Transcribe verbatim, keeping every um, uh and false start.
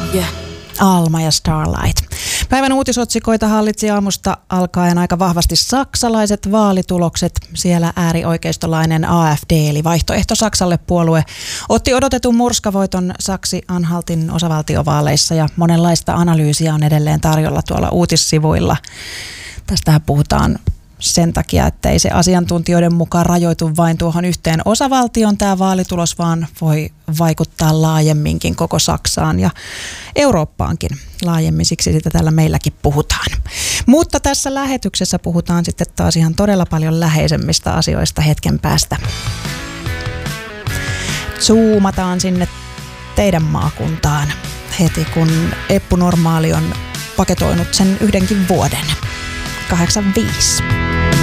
Yeah. Alma ja Starlight. Päivän uutisotsikoita hallitsi aamusta alkaen aika vahvasti saksalaiset vaalitulokset. Siellä äärioikeistolainen A F D eli Vaihtoehto Saksalle -puolue otti odotetun murskavoiton Saksi-Anhaltin osavaltiovaaleissa ja monenlaista analyysiä on edelleen tarjolla tuolla uutissivuilla. Tästähän puhutaan sen takia, että ei se asiantuntijoiden mukaan rajoitu vain tuohon yhteen osavaltioon tämä vaalitulos, vaan voi vaikuttaa laajemminkin koko Saksaan ja Eurooppaankin laajemmin, siksi sitä täällä meilläkin puhutaan. Mutta tässä lähetyksessä puhutaan sitten taas ihan todella paljon läheisemmistä asioista hetken päästä. Zoomataan sinne teidän maakuntaan heti, kun Eppu Normaali on paketoinut sen yhdenkin vuoden. kahdeksan viisi